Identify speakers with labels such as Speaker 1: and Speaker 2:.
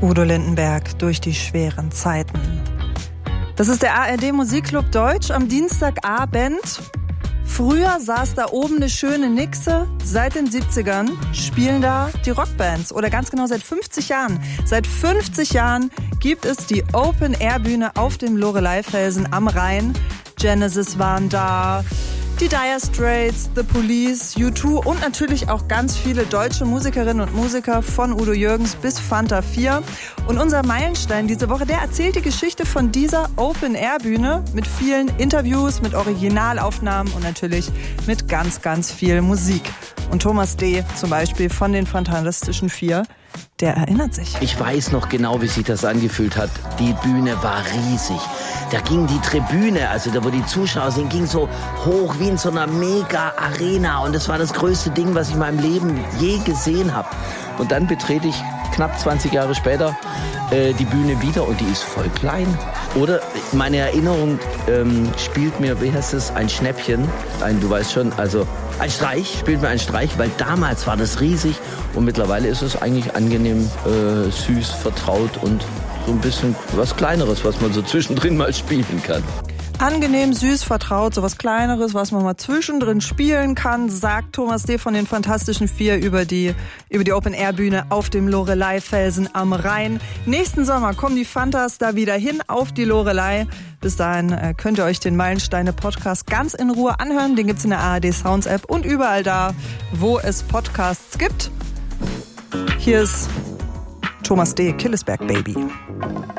Speaker 1: Udo Lindenberg durch die schweren Zeiten. Das ist der ARD Musikclub Deutsch am Dienstagabend. Früher saß da oben eine schöne Nixe. Seit den 70ern spielen da die Rockbands. Oder ganz genau seit 50 Jahren. Seit 50 Jahren gibt es die Open-Air-Bühne auf dem Loreleyfelsen am Rhein. Genesis waren da, die Dire Straits, The Police, U2 und natürlich auch ganz viele deutsche Musikerinnen und Musiker von Udo Jürgens bis Fanta 4. Und unser Meilenstein diese Woche, der erzählt die Geschichte von dieser Open-Air-Bühne mit vielen Interviews, mit Originalaufnahmen und natürlich mit ganz, ganz viel Musik. Und Thomas D. zum Beispiel von den Fantastischen Vier, der erinnert sich.
Speaker 2: Ich weiß noch genau, wie sich das angefühlt hat. Die Bühne war riesig. Da ging die Tribüne, also da wo die Zuschauer sind, ging so hoch wie in so einer Mega-Arena. Und das war das größte Ding, was ich in meinem Leben je gesehen habe. Und dann betrete ich knapp 20 Jahre später die Bühne wieder und die ist voll klein. Oder meine Erinnerung spielt mir, wie heißt es, ein Schnäppchen. Du weißt schon, also ein Streich, spielt mir ein Streich, weil damals war das riesig und mittlerweile ist es eigentlich angenehm, süß, vertraut und so ein bisschen was Kleineres, was man so zwischendrin mal spielen kann.
Speaker 1: Angenehm, süß, vertraut, so was Kleineres, was man mal zwischendrin spielen kann, sagt Thomas D. von den Fantastischen Vier über die Open-Air-Bühne auf dem Loreleyfelsen am Rhein. Nächsten Sommer kommen die Fantas da wieder hin auf die Loreley. Bis dahin könnt ihr euch den Meilensteine-Podcast ganz in Ruhe anhören. Den gibt's in der ARD Sounds-App und überall da, wo es Podcasts gibt. Hier ist Thomas D. Killesberg Baby.